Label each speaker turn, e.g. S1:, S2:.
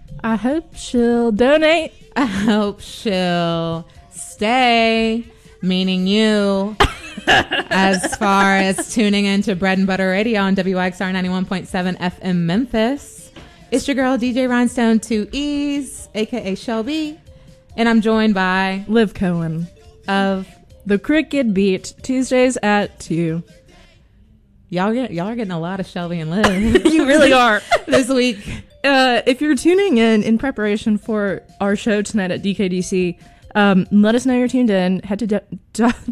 S1: I hope she'll donate.
S2: I hope she'll stay, meaning you, as far as tuning into Bread and Butter Radio on WYXR 91.7 FM Memphis. It's your girl, DJ Rhinestone 2E's, a.k.a. Shelby, and I'm joined by
S1: Liv Cohen
S2: of
S1: The Cricket Beat, Tuesdays at 2.
S2: Y'all are getting a lot of Shelby and Liv.
S1: You really are.
S2: This week.
S1: If you're tuning in preparation for our show tonight at DKDC, let us know you're tuned in. Head to